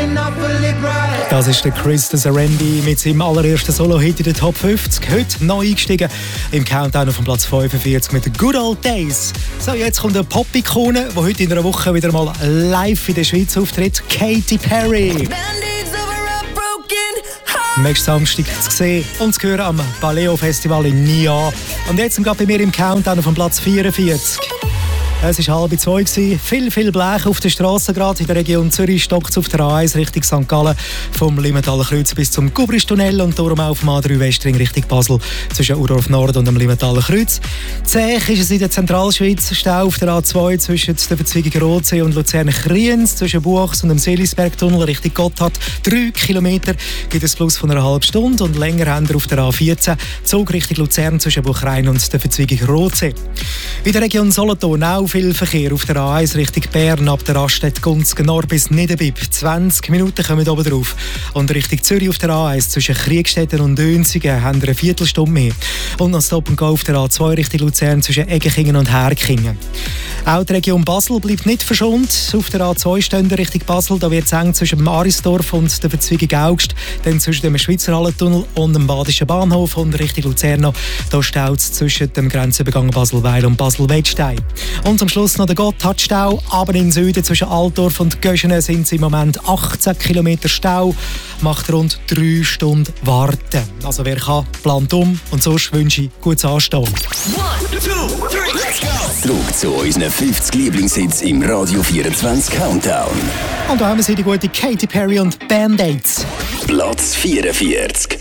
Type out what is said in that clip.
Das ist der Chris Sarendi mit seinem allerersten Solo-Hit in den Top 50. Heute neu eingestiegen im Countdown auf Platz 45 mit den Good Old Days. So, jetzt kommt eine Pop-Ikone, die heute in einer Woche wieder mal live in der Schweiz auftritt. Katy Perry. Nächsten Samstag zu sehen und zu hören am Baleo Festival in Nia. Und jetzt gerade bei mir im Countdown auf Platz 44. Es war 1:30. Viel Blech auf der Straße gerade. In der Region Zürich stockt es auf der A1 Richtung St. Gallen. Vom Limentaler Kreuz bis zum Gubristunnel und darum auch auf dem A3 Westring Richtung Basel zwischen Urdorf Nord und dem Limentaler Kreuz. Zäh ist es in der Zentralschweiz. Stau auf der A2 zwischen der Verzweigung Rotsee und Luzern-Kriens, zwischen Buchs und dem Seelisbergtunnel Richtung Gotthard. 3 Kilometer gibt es plus von einer halben Stunde und länger haben wir auf der A14 Zug Richtung Luzern zwischen Buchrein und der Verzweigung Rotsee. In der Region Solothurn auch viel Verkehr auf der A1 Richtung Bern ab der Raststätte Gunzgen Nord bis Niederbipp. 20 Minuten kommen oben drauf. Und Richtung Zürich auf der A1 zwischen Kriegstetten und Dönsigen haben wir eine Viertelstunde mehr. Und noch Stop and Go auf der A2 Richtung Luzern zwischen Eggekingen und Herkingen. Auch die Region Basel bleibt nicht verschont. Auf der A2 stehen Richtung Basel, da wird es eng zwischen dem Arisdorf und der Verzweigung Augst, dann zwischen dem Schweizer Hallentunnel und dem Badischen Bahnhof und Richtung Luzern. Da staut es zwischen dem Grenzübergang Baselweil und Basel-Wettstein. Und zum Schluss noch der Gotthardstau, aber in Süden zwischen Altdorf und Göschenen sind es im Moment 18 Kilometer Stau, macht rund 3 Stunden Warten. Also wer kann, plant um und sonst wünsche ich gutes Anstehen. 1, 2, 3, let's go! Zurück zu unseren 50 Lieblingshits im Radio 24 Countdown. Und da haben wir sie, die gute Katy Perry und Band-Aids. Platz 44.